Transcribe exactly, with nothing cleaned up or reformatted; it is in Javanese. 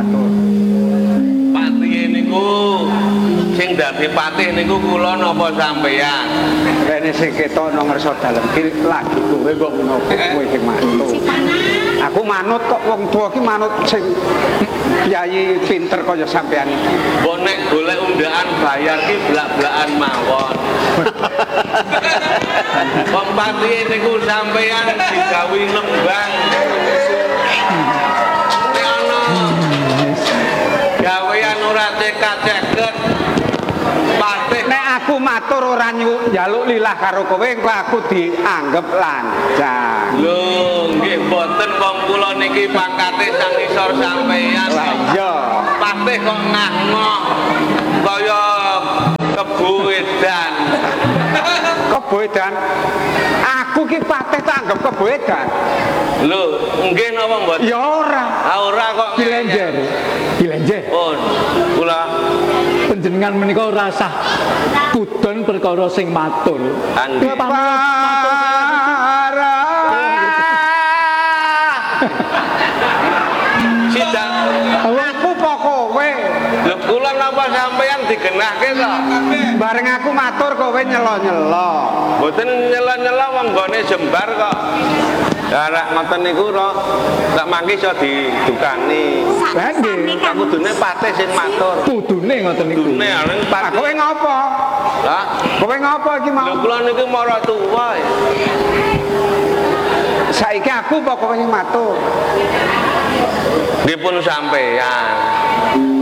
matur. Patihe niku sing dadi patih niku kula napa sampeyan? Rene sing ketok nang ngarsa dalem ki lagi kowe kok menapa kowe sing manut. Aku manut kok wong tuwa ki manut sing kiai pinter kaya sampean iki. Mbok nek golek undakan bayar ki blak-blakan mawon. Wong patihe niku sampeyan digawi nembang. Nek ana gawean ora cekak-ceket patih. Nek aku matur ora njaluk lilah karo kowe engko aku dianggep lancang. Lho, nggih mboten wong kula niki pangkate sang isor sampeyan. Lah iya. Patih kok ngah-ngoh kaya kebo edan. Kebo edan. Aku ki patih tak anggap kebo edan. Lho, nggih napa mboten? Ya ora. Ah ora kok Kilenjer. Kilenjer. pun kula Panjenengan menika rasah kudon perkara sing matur. Angge. Kula pamit Para sidang. aku po kowe. Lho kula napa sampeyan digenahke to? Bareng aku matur kowe nyelo-nyelo. Mboten nyela-nyela wong nggone jembar kok. Lah nek ngoten niku ro tak mangke iso didukani. Lah nggih. Tak kudune patih sing matur. Kudune ngoten niku. Kudune areng Lah patih. kowe ngopo? Lah, Kowe ngopo iki lho mau? kula niku mara tuwa. Ya. Saiki aku po kowe sing matur. Nggih pun sampeyan.